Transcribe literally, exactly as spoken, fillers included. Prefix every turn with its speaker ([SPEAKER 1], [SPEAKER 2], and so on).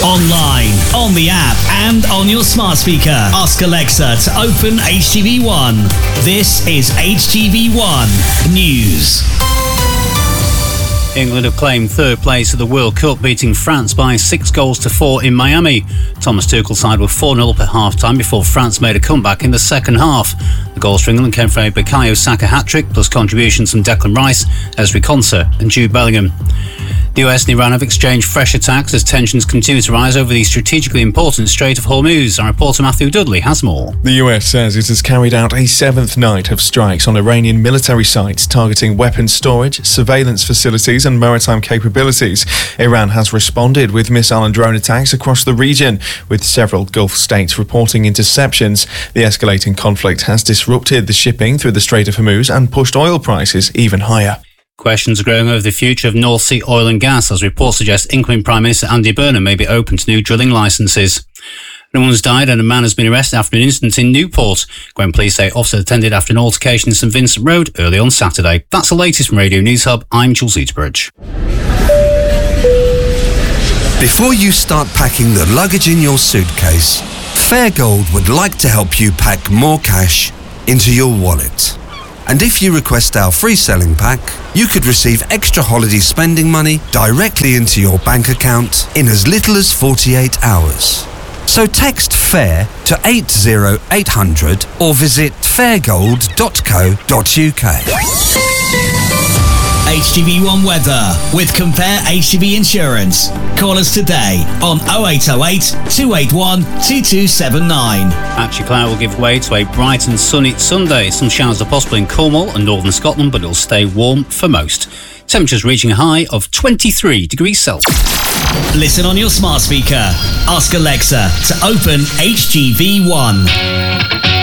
[SPEAKER 1] Online, on the app, and on your smart speaker. Ask Alexa to open H T V one. This is H T V one News.
[SPEAKER 2] England have claimed third place at the World Cup, beating France by six goals to four in Miami. Thomas Tuchel's side were four nil up at half-time before France made a comeback in the second half. The goals for England came from a Bukayo Saka hat-trick, plus contributions from Declan Rice, Ezri Konsa and Jude Bellingham. The U S and Iran have exchanged fresh attacks as tensions continue to rise over the strategically important Strait of Hormuz. Our reporter Matthew Dudley has more.
[SPEAKER 3] The U S says it has carried out a seventh night of strikes on Iranian military sites targeting weapons storage, surveillance facilities and maritime capabilities. Iran has responded with missile and drone attacks across the region, with several Gulf states reporting interceptions. The escalating conflict has disrupted the shipping through the Strait of Hormuz and pushed oil prices even higher.
[SPEAKER 2] Questions are growing over the future of North Sea oil and gas as reports suggest incoming Prime Minister Andy Burnham may be open to new drilling licences. No one's died and a man has been arrested after an incident in Newport. Gwent police say officers attended after an altercation in St Vincent Road early on Saturday. That's the latest from Radio News Hub. I'm Jules Eaterbridge.
[SPEAKER 4] Before you start packing the luggage in your suitcase, Fairgold would like to help you pack more cash into your wallet. And if you request our free selling pack, you could receive extra holiday spending money directly into your bank account in as little as forty-eight hours. So text FAIR to eight zero eight hundred or visit fairgold dot co dot uk.
[SPEAKER 1] H T V one weather with Compare H T V Insurance. Call us today on oh eight oh eight, two eight one, two two seven nine.
[SPEAKER 2] Patchy cloud will give way to a bright and sunny Sunday. Some showers are possible in Cornwall and northern Scotland, but it'll stay warm for most. Temperatures reaching a high of twenty-three degrees Celsius.
[SPEAKER 1] Listen on your smart speaker. Ask Alexa to open H T V one.